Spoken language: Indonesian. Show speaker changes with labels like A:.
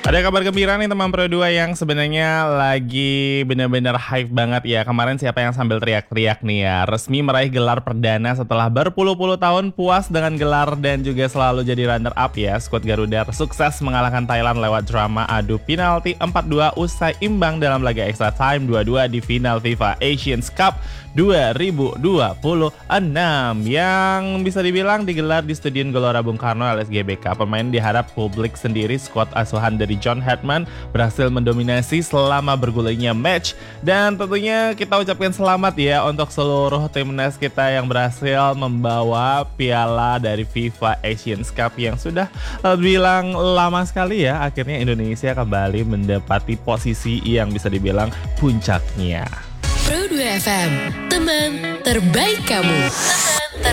A: Ada kabar gembira nih teman Pro 2 yang sebenarnya lagi benar-benar hype banget ya. Kemarin siapa yang sambil teriak-teriak nih ya, resmi meraih gelar perdana setelah berpuluh-puluh tahun puas dengan gelar dan juga selalu jadi runner up ya. Skuad Garuda sukses mengalahkan Thailand lewat drama adu penalti 4-2 usai imbang dalam laga extra time 2-2 di final FIFA Asians Cup 2026 yang bisa dibilang digelar di Stadion Gelora Bung Karno alias GBK. Pemain diharap publik sendiri skuad asuhan dari John Hartman berhasil mendominasi selama bergulirnya match, dan tentunya kita ucapkan selamat ya untuk seluruh timnas kita yang berhasil membawa piala dari FIFA Asians Cup yang sudah bilang lama sekali ya. Akhirnya Indonesia kembali mendapati posisi yang bisa dibilang puncaknya.
B: Pro 2 FM, teman terbaik kamu.